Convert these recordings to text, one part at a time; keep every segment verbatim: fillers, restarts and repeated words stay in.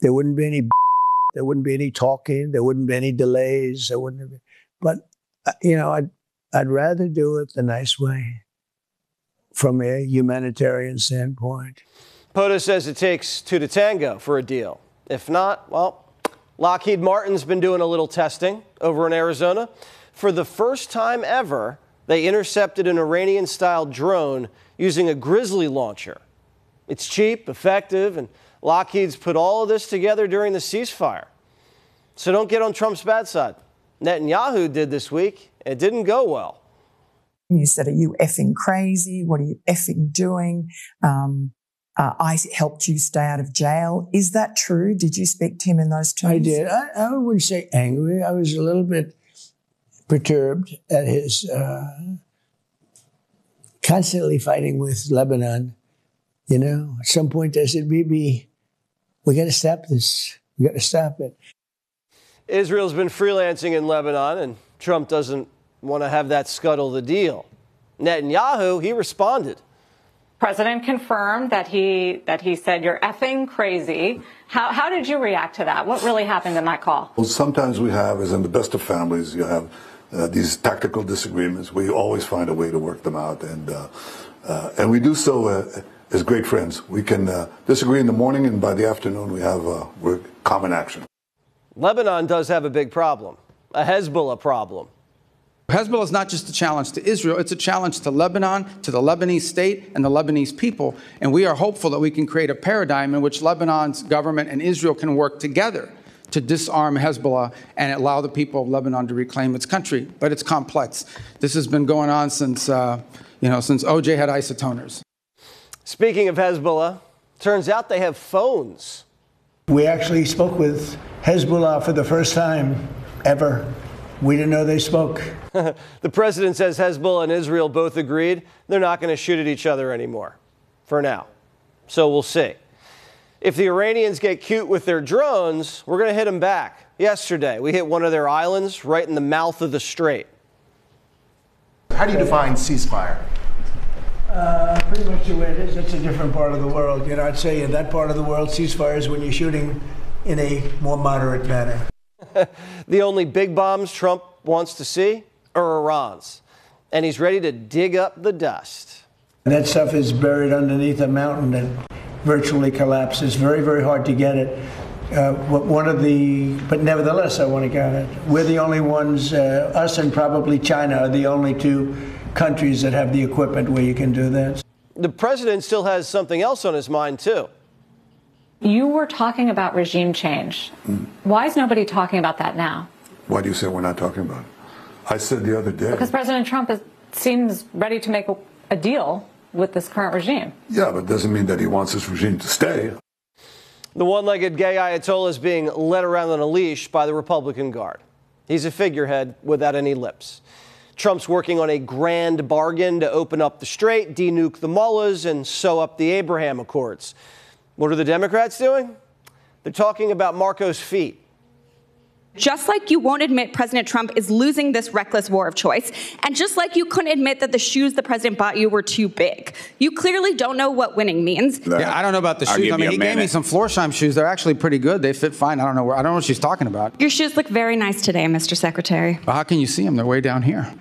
There wouldn't be any, there wouldn't be any talking, there wouldn't be any delays, there wouldn't be, but, uh, you know, I'd, I'd rather do it the nice way from a humanitarian standpoint. POTUS says it takes two to tango for a deal. If not, well, Lockheed Martin's been doing a little testing over in Arizona. For the first time ever, they intercepted an Iranian-style drone using a Grizzly launcher. It's cheap, effective, and Lockheed's put all of this together during the ceasefire. So don't get on Trump's bad side. Netanyahu did this week. It didn't go well. You said, are you effing crazy? What are you effing doing? Um, uh, I helped you stay out of jail. Is that true? Did you speak to him in those terms? I did. I, I wouldn't say angry. I was a little bit perturbed at his uh, constantly fighting with Lebanon. You know, at some point I said, Bibi, we got to stop this. We got to stop it. Israel's been freelancing in Lebanon, and Trump doesn't want to have that scuttle the deal. Netanyahu, he responded. President confirmed that he that he said, you're effing crazy. How, how did you react to that? What really happened in that call? Well, sometimes we have, as in the best of families, you have uh, these tactical disagreements. We always find a way to work them out, and uh, uh, and we do so uh, as great friends. We can uh, disagree in the morning, and by the afternoon we have uh, we're common action. Lebanon does have a big problem, a Hezbollah problem. Hezbollah is not just a challenge to Israel, it's a challenge to Lebanon, to the Lebanese state and the Lebanese people. And we are hopeful that we can create a paradigm in which Lebanon's government and Israel can work together to disarm Hezbollah and allow the people of Lebanon to reclaim its country. But it's complex. This has been going on since, uh, you know, since O J had isotoners. Speaking of Hezbollah, turns out they have phones. We actually spoke with Hezbollah for the first time ever. We didn't know they spoke. The president says Hezbollah and Israel both agreed they're not going to shoot at each other anymore, for now. So we'll see. If the Iranians get cute with their drones, we're going to hit them back. Yesterday, we hit one of their islands right in the mouth of the strait. How do you define ceasefire? Uh, pretty much the way it is. It's a different part of the world. You know, I'd say in that part of the world, ceasefire is when you're shooting in a more moderate manner. The only big bombs Trump wants to see are Iran's, and he's ready to dig up the dust. That stuff is buried underneath a mountain that virtually collapses. Very, very hard to get it. Uh, one of the, but nevertheless, I want to get it. We're the only ones, uh, us and probably China are the only two countries that have the equipment where you can do that. The president still has something else on his mind, too. You were talking about regime change. Mm. Why is nobody talking about that now? Why do you say we're not talking about it? I said the other day. Because President Trump is, seems ready to make a, a deal with this current regime. Yeah, but it doesn't mean that he wants this regime to stay. The one-legged gay Ayatollah is being led around on a leash by the Republican Guard. He's a figurehead without any lips. Trump's working on a grand bargain to open up the strait, denuke the mullahs, and sew up the Abraham Accords. What are the Democrats doing? They're talking about Marco's feet. Just like you won't admit President Trump is losing this reckless war of choice, and just like you couldn't admit that the shoes the president bought you were too big, you clearly don't know what winning means. Yeah, I don't know about the shoes. I mean, he gave me some Florsheim shoes. They're actually pretty good. They fit fine. I don't know where, I don't know what she's talking about. Your shoes look very nice today, Mister Secretary. Well, how can you see them? They're way down here.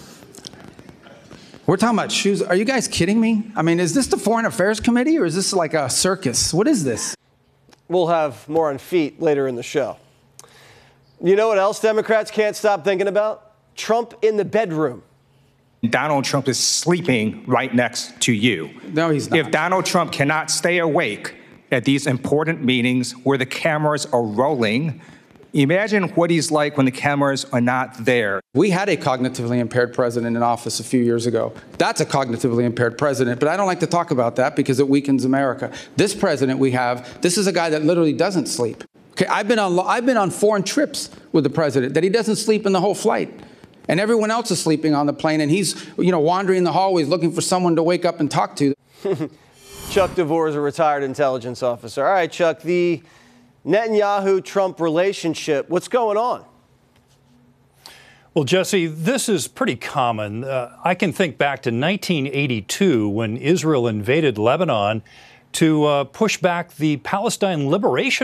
We're talking about shoes. Are you guys kidding me? I mean, is this the Foreign Affairs Committee or is this like a circus? What is this? We'll have more on feet later in the show. You know what else Democrats can't stop thinking about? Trump in the bedroom. Donald Trump is sleeping right next to you. No, he's not. If Donald Trump cannot stay awake at these important meetings where the cameras are rolling, imagine what he's like when the cameras are not there. We had a cognitively impaired president in office a few years ago. That's a cognitively impaired president, but I don't like to talk about that because it weakens America. This president we have, this is a guy that literally doesn't sleep. Okay, I've been on, I've been on foreign trips with the president that he doesn't sleep in the whole flight. And everyone else is sleeping on the plane, and he's, you know, wandering the hallways looking for someone to wake up and talk to. Chuck DeVore is a retired intelligence officer. All right, Chuck, the Netanyahu-Trump relationship, what's going on? Well, Jesse, this is pretty common. Uh, I can think back to nineteen eighty-two when Israel invaded Lebanon to uh, push back the Palestine Liberation